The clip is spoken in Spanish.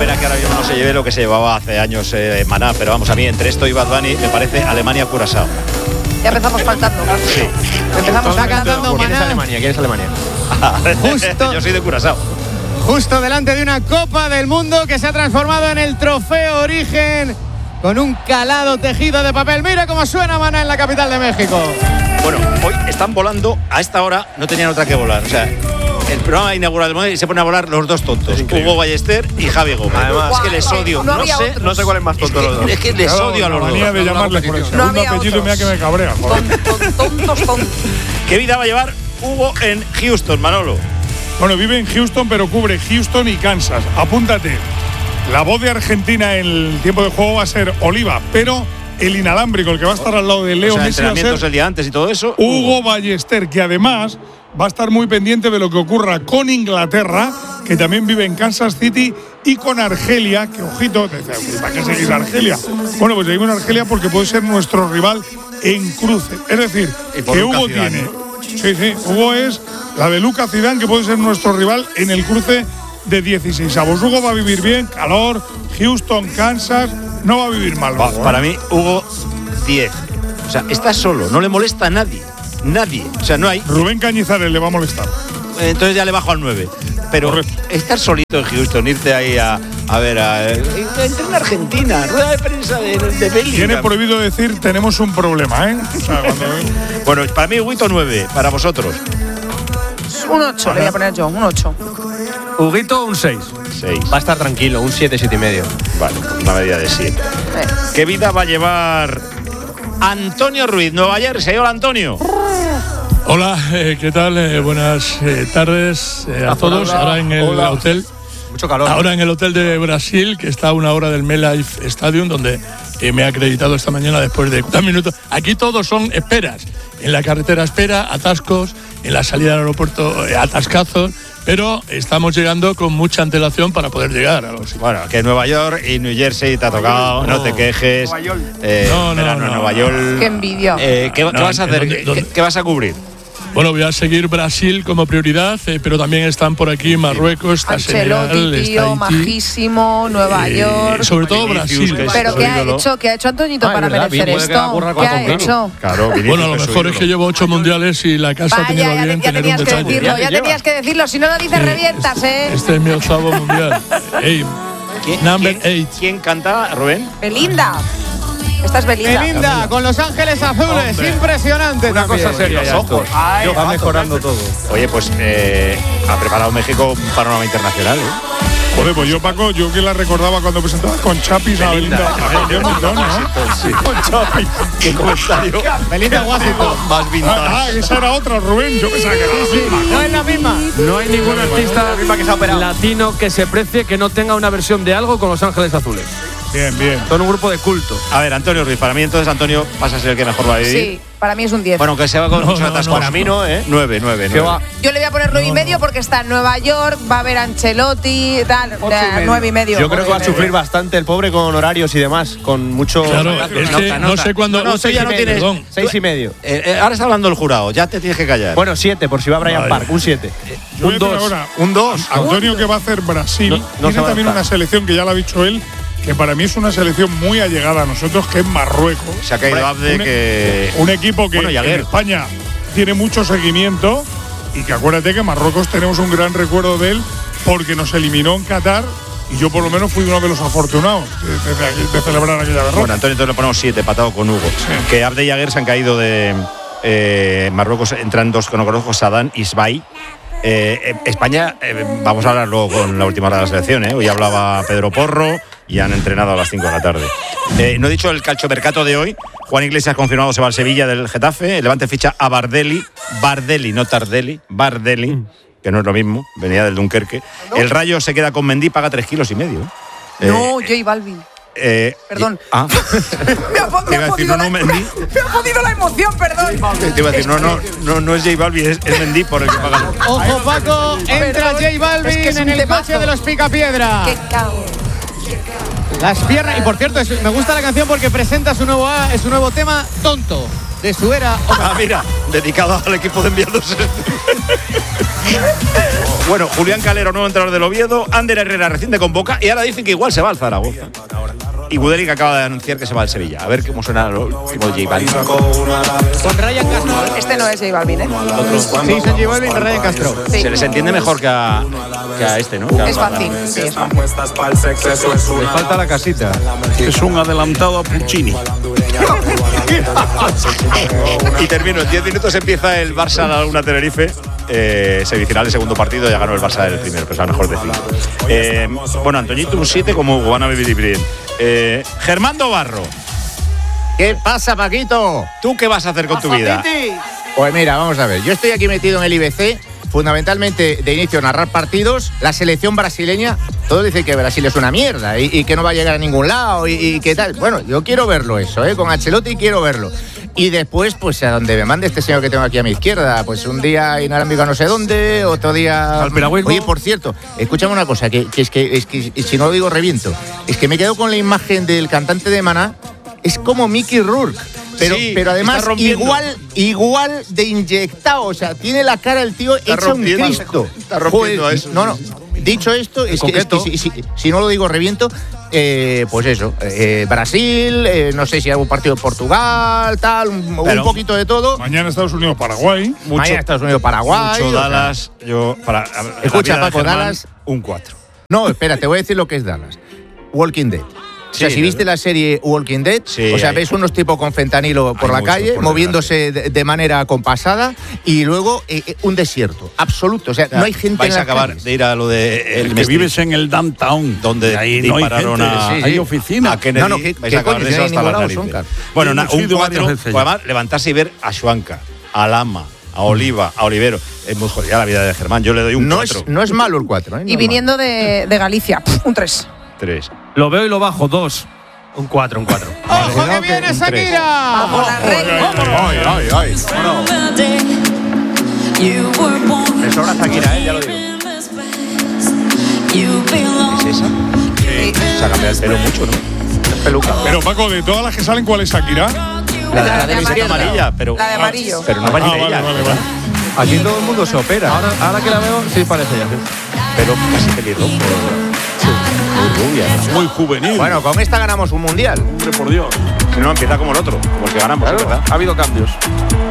pena que ahora mismo no se lleve lo que se llevaba hace años Maná, pero vamos, a mí entre esto y Bad Bunny me parece Alemania-Curazao. Ya empezamos faltando. Sí. Empezamos Está cantando ¿Quién es Maná. Alemania? ¿Quién es Alemania? Justo. Yo soy de Curazao. Justo delante de una Copa del Mundo que se ha transformado en el Trofeo Origen con un calado tejido de papel. Mira cómo suena Maná en la capital de México. Bueno, hoy están volando, a esta hora no tenían otra que volar. O sea, el programa inaugural del mundo y se ponen a volar los dos tontos, Hugo Ballester y Javi Gómez. Además, es que les odio. No había otros. No sé cuál es más tonto de los dos. Es que les odio a los La dos. manía de llamarles por el No segundo había apellido, otros. mira que me cabrea. Joder. Tontos. ¿Qué vida va a llevar Hugo en Houston, Manolo? Bueno, vive en Houston, pero cubre Houston y Kansas. Apúntate. La voz de Argentina en el tiempo de juego va a ser Oliva, pero el inalámbrico, el que va a estar al lado de Leo O sea, Messi, va a entrenamientos ser el día antes y todo eso. Hugo Ballester, que además va a estar muy pendiente de lo que ocurra con Inglaterra, que también vive en Kansas City, y con Argelia, que ojito, te dice, ¿para qué seguís a Argelia? Bueno, pues seguimos a Argelia porque puede ser nuestro rival en cruce. Es decir, Y por que Lucas Hugo Zidane. tiene. Sí, Hugo es la de Lucas Zidane, que puede ser nuestro rival en el cruce de 16avos. Hugo va a vivir bien, calor, Houston, Kansas, no va a vivir mal. Hugo, ¿eh? Para mí, Hugo, 10. O sea, está solo, no le molesta a nadie. Nadie. O sea, no hay. Rubén Cañizares le va a molestar. Entonces ya le bajo al 9. Pero Correcto. estar solito en Houston, irte ahí a ver entre en Argentina, rueda de prensa de Bellingham. Tiene prohibido decir tenemos un problema, ¿eh? O sea, Bueno, para mí, Huguito, 9. Para vosotros, Un 8 le voy a poner yo, un 8. Huguito, un 6. 6. Va a estar tranquilo, un 7, 7,5. Vale, una medida de 7. ¿Qué vida va a llevar Antonio Ruiz, Nueva Jersey? Hola, Antonio. Hola, ¿qué tal? Buenas tardes a todos. Ahora en el hotel. Mucho calor. Ahora en el hotel de Brasil, que está a una hora del MetLife Stadium, donde me he acreditado esta mañana después de 40 minutos. Aquí todos son esperas. En la carretera espera, atascos, en la salida del aeropuerto atascazos, pero estamos llegando con mucha antelación para poder llegar a los sitios. Bueno, que Nueva York y New Jersey te ha tocado, no te quejes. Nueva York. Verano en Nueva York. Qué envidia. ¿Qué vas a hacer? ¿Dónde? ¿Qué vas a cubrir? Bueno, voy a seguir Brasil como prioridad, pero también están por aquí Marruecos, está Senegal, Ancelotti, tío, está Haití. majísimo, Nueva York. Sobre todo Vinicius, Brasil. que es Pero su ¿qué ha ídolo. hecho? ¿Qué ha hecho Antoñito Ah, para es verdad, merecer puede que la esto? curra ¿Qué con ha Antonio. hecho? Claro, Vinicius, Bueno, lo que su mejor es ídolo. que llevo 8 mundiales y la casa ha tenido Vaya, bien ya tener un tenías que detalle. decirlo, ya lleva. tenías que decirlo, si no lo dices revientas, ¿eh? Este es mi 8º mundial. Hey, number 8. ¿Quién canta, Rubén? Belinda. Esta es Belinda. Belinda con Los Ángeles Azules, impresionante. Una también. cosa seria, Los ya, ojos. esto. Va mejorando todo. Oye, pues ha preparado México un panorama internacional, ¿eh? joder, pues yo, Paco, yo que la recordaba cuando presentaba con Chapis a Belinda. Qué montón, ¿no? Con Chapi. Qué comentario. Belinda Washington. Más vintage. Esa era otra, Rubén. Yo pensaba que era la misma. No es la misma. No hay ningún artista latino que se precie que no tenga una versión de algo con Los Ángeles Azules. Bien, bien. Son un grupo de culto. A ver, Antonio Ruiz, para mí entonces Antonio pasa a ser el que mejor va a vivir. Sí, para mí es un 10. Bueno, que se va con mucho atasco. Para mí no, ¿eh? 9. ¿Qué va? Yo le voy a poner 9,5 porque está en Nueva York, va a ver a Ancelotti, tal, 9,5. Yo creo que va a sufrir bastante el pobre con horarios y demás, con mucho. Claro, es que no sé cuándo. No, tú ya no tienes. Perdón. 6,5. Ahora está hablando el jurado, ya te tienes que callar. Bueno, 7, por si va Brian Vale. Park, un 7. Yo voy Un a decir 2. ahora, Un 2. Antonio, que va a hacer Brasil, No se tiene va a también adaptar. una selección que ya lo ha dicho él, que para mí es una selección muy allegada a nosotros, que es Marruecos. Se ha caído Abde, que. Un equipo que Bueno, y en Aguer. España tiene mucho seguimiento, y que acuérdate que Marruecos tenemos un gran recuerdo de él porque nos eliminó en Qatar, y yo por lo menos fui uno de los afortunados de celebrar aquella derrota. Bueno, Antonio, entonces le ponemos 7, patado con Hugo. Que Abde y Aguer se han caído de Marruecos, entran dos que no conozco, Sadán y Sbai. España, vamos a hablar luego con la última hora de la selección, ¿eh? Hoy hablaba Pedro Porro y han entrenado a las 5 de la tarde. No he dicho el calchomercato de hoy. Juan Iglesias confirmado se va al Sevilla del Getafe. El Levante ficha a Bardelli, no Tardelli, Bardelli, que no es lo mismo, venía del Dunkerque. El Rayo se queda con Mendy, paga 3,5 kilos. No, J Balvin. Perdón. Me ha podido la emoción, perdón. Te iba a decir, no es J Balvin, es Mendy por el que paga. Ojo, Paco, entra Perdón. J Balvin Es que es en un el temazo. coche de los Picapiedra. Qué cago. Las piernas. Y por cierto, me gusta la canción porque presenta su nuevo tema, Tonto. de su era. Ah, mira, dedicado al equipo de enviados. Bueno, Julián Calero, nuevo entrenador del Oviedo. Ander Herrera recién de convoca y ahora dicen que igual se va al Zaragoza. Y Guderic acaba de anunciar que se va al Sevilla. A ver cómo suena lo último de J Balvin. Con Ryan Castro. Este no es J Balvin, ¿eh? Sí, son J Balvin y Ryan Castro. Sí. Se les entiende mejor que a este, ¿no? Es fácil, sí, es fácil. Le falta la casita. Es un adelantado a Puccini. Y termino, en 10 minutos empieza el Barça Laguna Tenerife. Semifinal de segundo partido, ya ganó el Barça del primero, pero es la mejor de 5. Bueno, Antoñito un 7 como Hugo, van a vivir bien. Germando Barro, ¿Qué pasa, Paquito? ¿tú qué vas a hacer con tu vida? Pues mira, vamos a ver. Yo estoy aquí metido en el IBC, fundamentalmente de inicio a narrar partidos. La selección brasileña, todos dicen que Brasil es una mierda y que no va a llegar a ningún lado y que tal. Bueno, yo quiero verlo eso, con Ancelotti quiero verlo. Y después, pues a donde me mande este señor que tengo aquí a mi izquierda, pues un día inalámbrico a no sé dónde, otro día. Al piragüismo. Oye, por cierto, escúchame una cosa, que es que si no lo digo reviento. Es que me quedo con la imagen del cantante de Maná, es como Mickey Rourke. Pero, Sí, pero además está rompiendo. igual de inyectado, o sea, tiene la cara el tío hecha un rompiendo. Cristo. Está rompiendo Joder, a eso. No. Dicho esto, es que si no lo digo reviento, pues eso, Brasil, no sé si hay un partido de Portugal, tal, un poquito de todo. Mañana Estados Unidos, Paraguay. Mañana Estados Unidos, Paraguay. Mucho Dallas, yo para Escucha, la vida de Paco, Germán, Dallas. un 4. No, espera, te voy a decir lo que es Dallas. Walking Dead. O sea, Sí, si viste la serie Walking Dead, Sí, o sea, hay- ves unos tipos con fentanilo por hay la muchos, calle, por moviéndose de manera compasada, y luego un desierto absoluto. O sea, no hay gente Vais en a las acabar calles. de ir a lo de El que vives en el downtown, donde ahí no hay dispararon gente, a, hay oficinas. a Kennedy. No, ¿qué Vais a acabar coño? de Si eso no hay hasta ningún las lado, son narices. caros. Bueno, Hemos un ido varias 4, veces ya. además levantarse y ver a Schwanka, a Lama, a Oliva, a Olivero. Es muy jodida la vida de Germán. Yo le doy un No 4. no es malo el 4. ¿eh? No Y es viniendo de Galicia, un 3. 3. Lo veo y lo bajo, 2. Un 4, un 4. ¡Ojo que viene Shakira! ¡Vamos, la reina! Ay. Me sobra Shakira, ya lo digo. ¿Es esa? Se ha cambiado el pelo mucho, ¿no? Es peluca. Pero Paco, de todas las que salen, ¿cuál es Shakira? La de camiseta amarillo. amarilla, pero. La de amarillo. Pero no va a ir ella. Vale. Aquí todo el mundo se opera. Ahora que la veo, sí parece ella. Pero casi pelirrojo. Muy rubia. Muy juvenil. Bueno, con esta ganamos un mundial. hombre, por Dios. Si no, empieza como el otro, como el que ganamos, es verdad. Ha habido cambios.